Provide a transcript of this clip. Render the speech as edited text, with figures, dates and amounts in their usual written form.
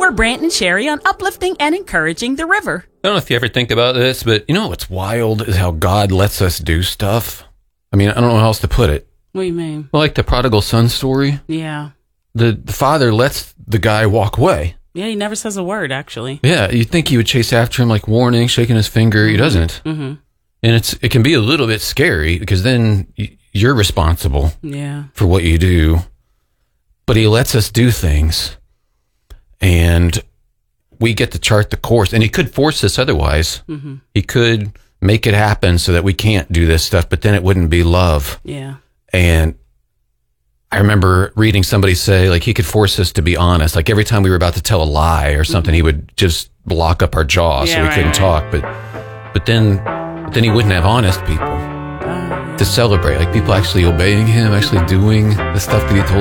for Brant and Sherry on uplifting and encouraging the river. I don't know if you ever think about this, but you know what's wild is how God lets us do stuff. I mean, I don't know how else to put it. What do you mean? Well, like the prodigal son story. Yeah. The father lets the guy walk away. Yeah, he never says a word, actually. Yeah, you'd think he would chase after him like warning, shaking his finger. He doesn't. Mm-hmm. And it can be a little bit scary because then you're responsible for what you do. But he lets us do things. And we get to chart the course. And he could force us otherwise. Mm-hmm. He could make it happen so that we can't do this stuff, but then it wouldn't be love. Yeah. And I remember reading somebody say, like, he could force us to be honest. Like, every time we were about to tell a lie or something, he would just lock up our jaw so we couldn't talk. But then he wouldn't have honest people to celebrate. Like, people actually obeying him, actually doing the stuff that he told